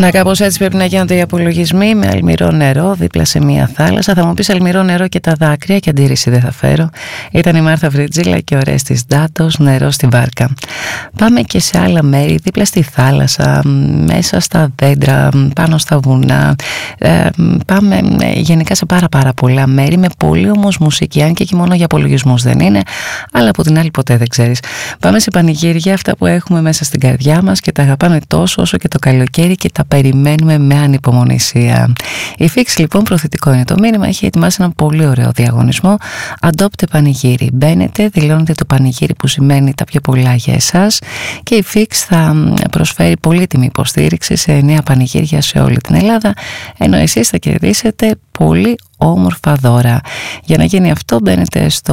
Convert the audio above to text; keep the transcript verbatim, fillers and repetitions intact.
Να, κάπως έτσι πρέπει να γίνονται οι απολογισμοί, με αλμυρό νερό δίπλα σε μια θάλασσα. Θα μου πεις αλμυρό νερό και τα δάκρυα, και αντίρρηση δεν θα φέρω. Ήταν η Μάρθα Βριτζίλα και ο Ρέστης Ντάτος, νερό στη βάρκα. Πάμε και σε άλλα μέρη, δίπλα στη θάλασσα, μέσα στα δέντρα, πάνω στα βουνά. Ε, πάμε γενικά σε πάρα πάρα πολλά μέρη, με πολύ όμως μουσική, αν και εκεί μόνο για απολογισμούς δεν είναι, αλλά από την άλλη ποτέ δεν ξέρεις. Πάμε σε πανηγύρια, αυτά που έχουμε μέσα στην καρδιά μας και τα αγαπάμε τόσο όσο και το καλοκαίρι και τα περιμένουμε με ανυπομονησία. Η Fix, λοιπόν, προθετικό είναι το μήνυμα, έχει ετοιμάσει ένα πολύ ωραίο διαγωνισμό. Adopte πανηγύρι. Μπαίνετε, δηλώνετε το πανηγύρι που σημαίνει τα πιο πολλά για εσάς, και η Fix θα προσφέρει πολύτιμη υποστήριξη σε εννέα πανηγύρια σε όλη την Ελλάδα, ενώ εσείς θα κερδίσετε πολύ όμορφα δώρα. Για να γίνει αυτό, μπαίνετε στο